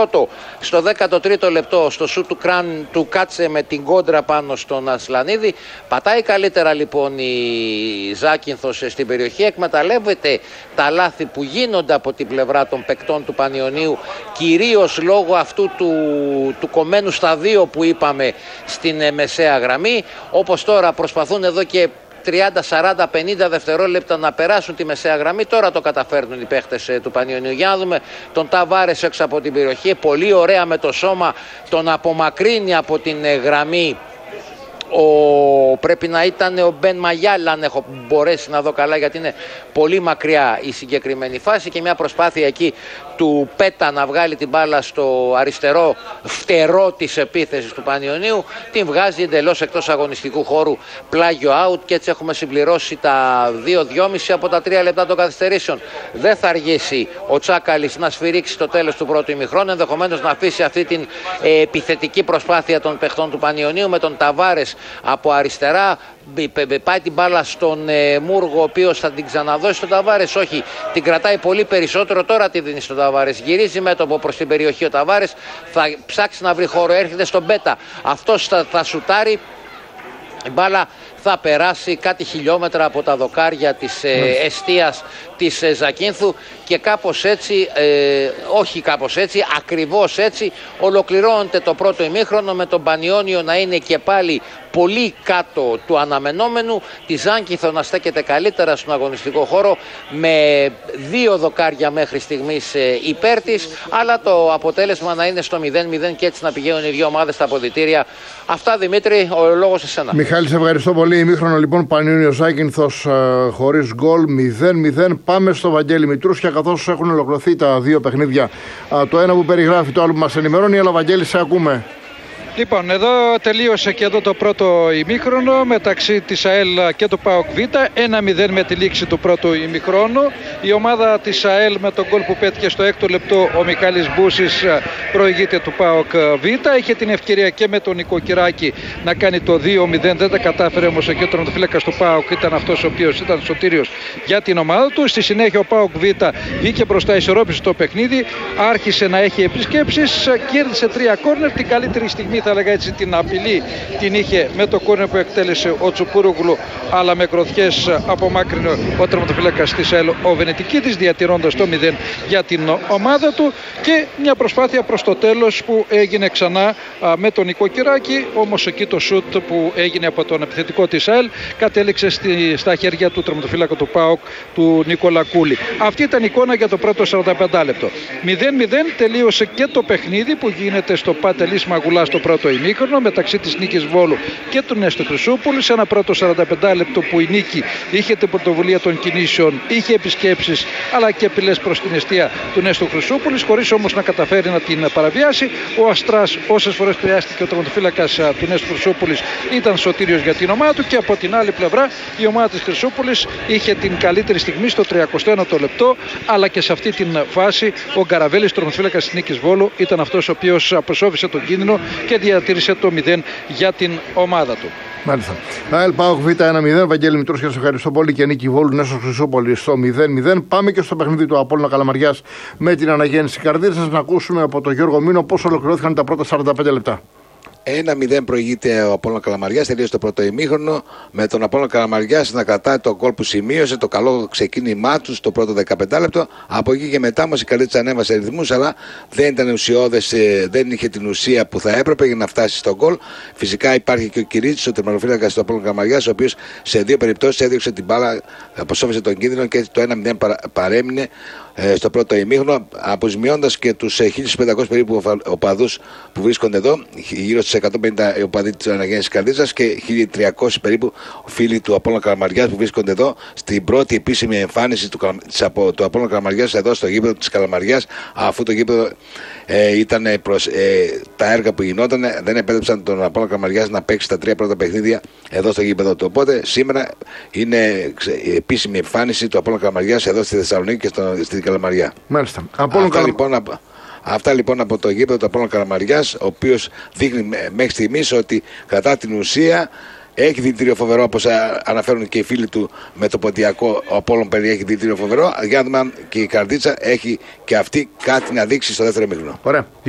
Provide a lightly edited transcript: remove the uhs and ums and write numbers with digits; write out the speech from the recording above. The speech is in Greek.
πρώτο στο 13ο λεπτό στο σου του Κάτσε με την κόντρα πάνω στον Ασλανίδη. Πατάει καλύτερα λοιπόν η Ζάκυνθος στην περιοχή, εκμεταλλεύεται τα λάθη που γίνονται από την πλευρά των παικτών του Πανιωνίου, κυρίως λόγω αυτού του κομμένου στα δύο που είπαμε στην μεσαία γραμμή. Όπως τώρα προσπαθούν εδώ και 30, 40, 50 δευτερόλεπτα να περάσουν τη μεσαία γραμμή. Τώρα το καταφέρνουν οι παίχτες του Πανιωνίου. Για να δούμε τον Ταβάρες έξω από την περιοχή. Πολύ ωραία με το σώμα, τον απομακρύνει από την γραμμή. Πρέπει να ήταν ο Μπεν Μαγιάλ, αν έχω μπορέσει να δω καλά, γιατί είναι πολύ μακριά η συγκεκριμένη φάση, και μια προσπάθεια εκεί του Πέτα να βγάλει την μπάλα στο αριστερό φτερό της επίθεσης του Πανιωνίου, την βγάζει εντελώς εκτός αγωνιστικού χώρου, πλάγιο out, και έτσι έχουμε συμπληρώσει τα 2-2,5 από τα 3 λεπτά των καθυστερήσεων. Δεν θα αργήσει ο Τσάκαλης να σφυρίξει το τέλος του πρώτου ημιχρόνου, ενδεχομένως να αφήσει αυτή την επιθετική προσπάθεια των παιχτών του Πανιωνίου με τον Ταβάρες από αριστερά. Πάει την μπάλα στον Μούργο, ο οποίος θα την ξαναδώσει στον Ταβάρες. Όχι, την κρατάει πολύ περισσότερο. Τώρα τη δίνει στον Ταβάρες. Γυρίζει μέτωπο προς την περιοχή ο Ταβάρες. Θα ψάξει να βρει χώρο. Έρχεται στον Μπέτα. Αυτός θα σουτάρει. Η μπάλα θα περάσει κάτι χιλιόμετρα από τα δοκάρια της εστίας της Ζακίνθου, και κάπως έτσι, όχι κάπως έτσι, ακριβώς έτσι ολοκληρώνεται το πρώτο ημίχρονο, με τον Πανιώνιο να είναι και πάλι πολύ κάτω του αναμενόμενου, τη Ζάκυνθο να στέκεται καλύτερα στον αγωνιστικό χώρο με 2 δοκάρια μέχρι στιγμής υπέρ της, αλλά το αποτέλεσμα να είναι στο 0-0 και έτσι να πηγαίνουν οι δύο ομάδες στα αποδυτήρια. Αυτά, Δημήτρη, ο λόγος σε σένα. Μιχάλη, σε ευχαριστώ πολύ. Ημίχρονο λοιπόν Πανιώνιο Ζάκυνθος χωρίς γκολ, 0-0. Πάμε στο Βαγγέλη Μητρούσια, καθώς έχουν ολοκληρωθεί τα δύο παιχνίδια. Το ένα που περιγράφει, το άλλο που μας ενημερώνει. Αλλά Βαγγέλη, σε ακούμε. Λοιπόν, εδώ τελείωσε και εδώ το πρώτο ημίχρονο μεταξύ της ΑΕΛ και του ΠΑΟΚ Β. 1-0 με τη λήξη του πρώτου ημιχρόνου. Η ομάδα της ΑΕΛ με τον γκολ που πέτυχε στο 6ο λεπτό ο Μιχάλης Μπούσης προηγείται του ΠΑΟΚ Β. Είχε την ευκαιρία και με τον Νικό Κυράκη να κάνει το 2-0. Δεν τα κατάφερε όμως εκεί ο τερματοφύλακας του ΠΑΟΚ. Ήταν αυτός ο οποίος ήταν σωτήριος για την ομάδα του. Στη συνέχεια ο ΠΑΟΚ Β βγήκε μπροστά, ισορρόπησε το παιχνίδι. Άρχισε να έχει επισκέψεις. Κέρδισε 3 κόρνερ. Την καλύτερη στιγμή, θα έλεγα έτσι, την απειλή την είχε με το κόρνερ που εκτέλεσε ο Τσουπούρουγλου, αλλά με κροθιές απομάκρυνε ο τερματοφύλακας της ΑΕΛ ο Βενετικίδης, διατηρώντας το 0 για την ομάδα του, και μια προσπάθεια προς το τέλος που έγινε ξανά με τον Νικό Κυράκη, όμως εκεί το σουτ που έγινε από τον επιθετικό της ΑΕΛ κατέληξε στα χέρια του τερματοφύλακα του ΠΑΟΚ, του Νικολακούλη. Αυτή ήταν η εικόνα για το πρώτο 45 λεπτό. 0-0 τελείωσε και το παιχνίδι που γίνεται στο Πάτελης Μαγουλά στο πρώτο ημίχρονο μεταξύ της Νίκης Βόλου και του Νέστου Χρυσούπολη. Σε ένα πρώτο 45 λεπτό που η Νίκη είχε την πρωτοβουλία των κινήσεων, είχε επισκέψεις αλλά και απειλές προς την εστία του Νέστου Χρυσούπολη, χωρίς όμως να καταφέρει να την παραβιάσει. Ο Αστράς, όσες φορές χρειάστηκε ο τερματοφύλακας του Νέστου Χρυσούπολη, ήταν σωτήριος για την ομάδα του, και από την άλλη πλευρά η ομάδα της Χρυσούπολης είχε την καλύτερη στιγμή στο 31ο λεπτό, αλλά και σε αυτή την φάση ο Γκαραβέλης, τερματοφύλακας της Νίκης Βόλου, ήταν αυτός ο οποίος αποσόβησε τον κίνδυνο και διατήρησε το 0 για την ομάδα του. Μάλιστα. ΑΕΛ ΠΑΟΚ Β 1-0. Βαγγέλη Μητρούσια, σε ευχαριστώ πολύ, και Νίκη Βόλου, Νέστος Χρυσούπολης στο 0-0. Πάμε και στο παιχνίδι του Απόλλωνα Καλαμαριάς με την αναγέννηση Καρδίτσας. Να ακούσουμε από τον Γιώργο Μήνο πώς ολοκληρώθηκαν τα πρώτα 45 λεπτά. 1-0 προηγείται ο Απόλλωνα Καλαμαριάς, τελείωσε το πρώτο ημίχρονο με τον Απόλλωνα Καλαμαριάς να κρατάει το γκολ που σημείωσε, το καλό ξεκίνημά του στο πρώτο 15 λεπτό. Από εκεί και μετά όμως η Καρδίτσα ανέβασε ρυθμούς, αλλά δεν ήταν ουσιώδες, δεν είχε την ουσία που θα έπρεπε για να φτάσει στο γκολ. Φυσικά υπάρχει και ο Κυρίτσης, ο τερματοφύλακας του Απόλλωνα Καλαμαριάς, ο οποίος σε 2 περιπτώσεις έδιωξε την μπάλα, αποσόβησε τον κίνδυνο και το 1-0 παρέμεινε στο πρώτο ημίχρονο, αποζημιώντας και τους 1500 περίπου οπαδούς που βρίσκονται εδώ, γύρω στις 150 οπαδοί της αναγέννησης Καρδίτσας και 1300 περίπου φίλοι του Απόλλωνα Καλαμαριάς που βρίσκονται εδώ στην πρώτη επίσημη εμφάνιση του Απόλλωνα Καλαμαριάς εδώ στο γήπεδο της Καλαμαριάς, αφού το γήπεδο ήταν τα έργα που γινόταν δεν επέτρεψαν τον Απόλλωνα Καλαμαριάς να παίξει τα 3 πρώτα παιχνίδια εδώ στο γήπεδο του. Οπότε σήμερα είναι η επίσημη εμφάνιση του Απόλλωνα Καλαμαριάς εδώ στη Θεσσαλονίκη και στην Καλαμαριά. Μάλιστα. Αυτά λοιπόν από το γήπεδο του Απόλλωνα Καλαμαριάς, ο οποίος δείχνει μέχρι στιγμής ότι κατά την ουσία έχει δηλητήριο φοβερό, όπως αναφέρουν και οι φίλοι του με το Ποντιακό. Ο Απόλλων περιέχει δηλητήριο φοβερό. Για να δούμε αν και η Καρδίτσα έχει και αυτή κάτι να δείξει στο δεύτερο ημίχρονο. Ωραία.